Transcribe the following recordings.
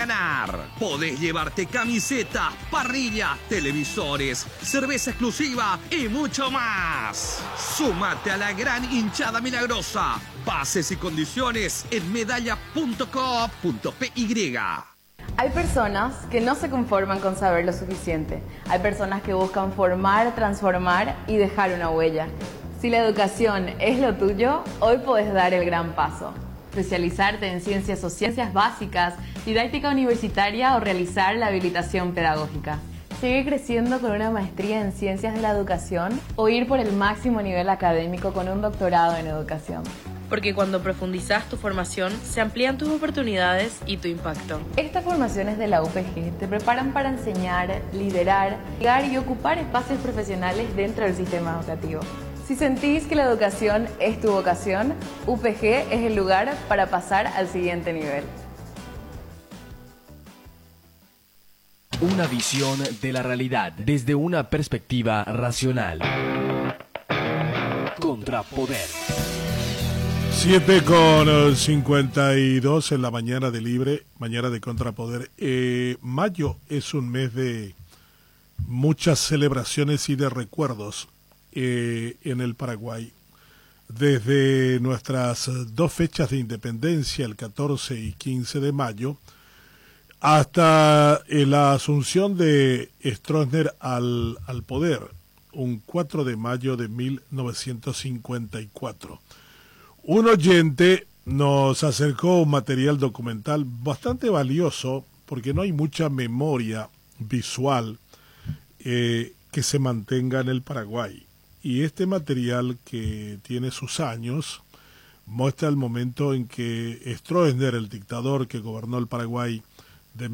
ganar. Podés llevarte camisetas, parrillas, televisores, cerveza exclusiva y mucho más. Súmate a la gran hinchada milagrosa. Bases y condiciones en medalla.coop.py. Hay personas que no se conforman con saber lo suficiente. Hay personas que buscan formar, transformar y dejar una huella. Si la educación es lo tuyo, hoy podés dar el gran paso. Especializarte en ciencias o ciencias básicas, didáctica universitaria o realizar la habilitación pedagógica. Seguir creciendo con una maestría en ciencias de la educación o ir por el máximo nivel académico con un doctorado en educación. Porque cuando profundizas tu formación, se amplían tus oportunidades y tu impacto. Estas formaciones de la UPG te preparan para enseñar, liderar, llegar y ocupar espacios profesionales dentro del sistema educativo. Si sentís que la educación es tu vocación, UPG es el lugar para pasar al siguiente nivel. Una visión de la realidad desde una perspectiva racional. Contrapoder. 7:52 en la mañana de Libre, mañana de Contrapoder. Mayo es un mes de muchas celebraciones y de recuerdos en el Paraguay. Desde nuestras dos fechas de independencia, el 14 y 15 de mayo, hasta la asunción de Stroessner al poder, un 4 de mayo de 1954. Un oyente nos acercó un material documental bastante valioso porque no hay mucha memoria visual que se mantenga en el Paraguay. Y este material, que tiene sus años, muestra el momento en que Stroessner, el dictador que gobernó el Paraguay de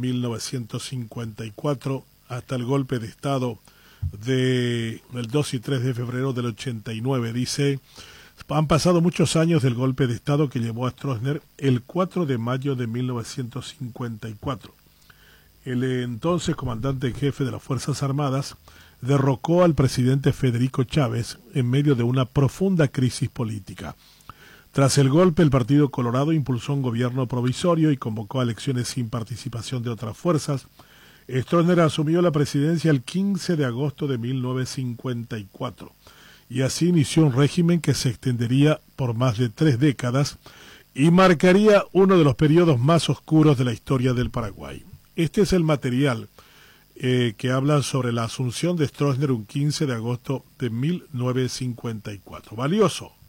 1954 hasta el golpe de Estado del 2 y 3 de febrero del 89, dice: han pasado muchos años del golpe de Estado que llevó a Stroessner el 4 de mayo de 1954. El entonces comandante en jefe de las Fuerzas Armadas derrocó al presidente Federico Chávez en medio de una profunda crisis política. Tras el golpe, el Partido Colorado impulsó un gobierno provisorio y convocó a elecciones sin participación de otras fuerzas. Stroessner asumió la presidencia el 15 de agosto de 1954 y así inició un régimen que se extendería por más de 3 décadas y marcaría uno de los periodos más oscuros de la historia del Paraguay. Este es el material que habla sobre la asunción de Stroessner un 15 de agosto de 1954. Valioso.